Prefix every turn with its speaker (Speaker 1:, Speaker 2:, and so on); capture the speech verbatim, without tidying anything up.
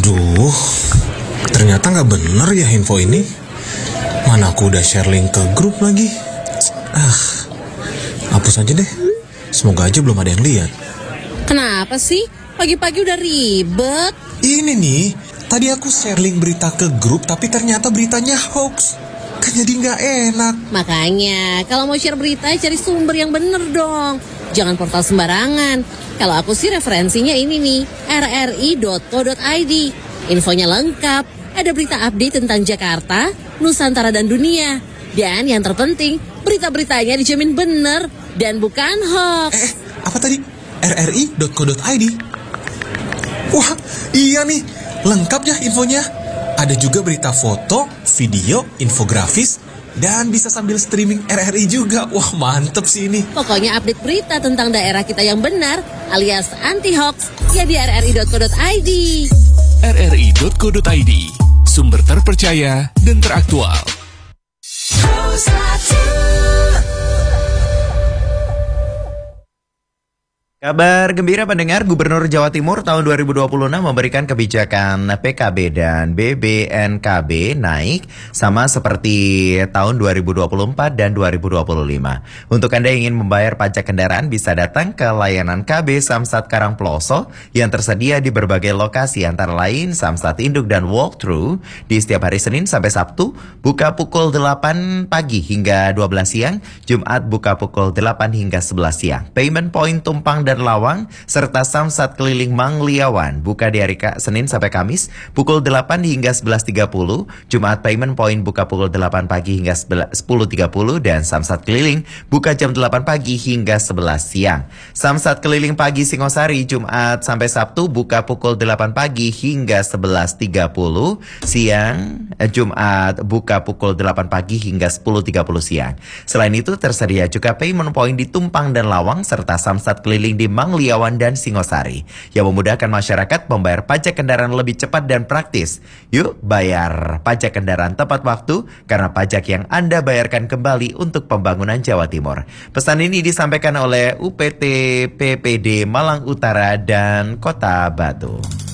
Speaker 1: Aduh, ternyata nggak bener ya info ini. Mana aku udah share link ke grup lagi. Ah, hapus aja deh. Semoga aja belum ada yang lihat.
Speaker 2: Kenapa sih? Pagi-pagi udah ribet.
Speaker 1: Ini nih, tadi aku share link berita ke grup, tapi ternyata beritanya hoax. Kan jadi nggak enak.
Speaker 2: Makanya, kalau mau share berita, cari sumber yang bener dong. Jangan portal sembarangan. Kalau aku sih referensinya ini nih, r r i dot co dot i d. Infonya lengkap, ada berita update tentang Jakarta, Nusantara dan dunia. Dan yang terpenting, berita-beritanya dijamin bener dan bukan hoax.
Speaker 1: Eh, apa tadi? r r i dot co dot i d. Wah, iya nih, lengkap ya infonya. Ada juga berita foto, video, infografis, dan bisa sambil streaming R R I juga. Wah, mantep sih ini.
Speaker 2: Pokoknya update berita tentang daerah kita yang benar, alias anti-hoax, ya di r r i dot co dot i d.
Speaker 3: r r i dot co dot i d, sumber terpercaya dan teraktual.
Speaker 4: Kabar gembira pendengar, Gubernur Jawa Timur tahun dua ribu dua puluh enam memberikan kebijakan P K B dan B B N K B naik sama seperti tahun dua ribu dua puluh empat dan dua ribu dua puluh lima. Untuk Anda yang ingin membayar pajak kendaraan bisa datang ke layanan K B Samsat Karangploso yang tersedia di berbagai lokasi antara lain Samsat Induk dan Walkthrough di setiap hari Senin sampai Sabtu buka pukul delapan pagi hingga dua belas siang, Jumat buka pukul delapan hingga sebelas siang. Payment point Tumpang dan dan Lawang, serta Samsat Keliling Mangliawan buka di hari Senin sampai Kamis pukul delapan hingga sebelas tiga puluh, Jumat Payment Point buka pukul delapan pagi hingga sepuluh tiga puluh, dan Samsat Keliling buka jam delapan pagi hingga sebelas siang. Samsat Keliling Pagi Singosari Jumat sampai Sabtu buka pukul delapan pagi hingga sebelas tiga puluh siang, Jumat buka pukul delapan pagi hingga sepuluh tiga puluh siang. Selain itu tersedia juga Payment Point di Tumpang dan Lawang serta Samsat Keliling di Mangliawan dan Singosari yang memudahkan masyarakat membayar pajak kendaraan lebih cepat dan praktis. Yuk bayar pajak kendaraan tepat waktu karena pajak yang Anda bayarkan kembali untuk pembangunan Jawa Timur. Pesan ini disampaikan oleh U P T P P D Malang Utara dan Kota Batu.